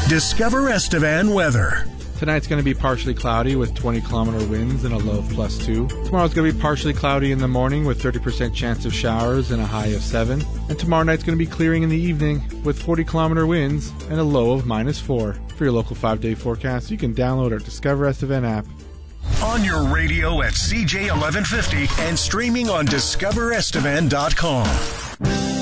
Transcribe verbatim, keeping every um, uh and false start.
Discover Estevan weather. Tonight's going to be partially cloudy with twenty kilometer winds and a low of plus two. Tomorrow's going to be partially cloudy in the morning with thirty percent chance of showers and a high of seven. And tomorrow night's going to be clearing in the evening with forty kilometer winds and a low of minus four. For your local five-day forecast, you can download our Discover Estevan app. On your radio at C J eleven fifty and streaming on discover estevan dot com.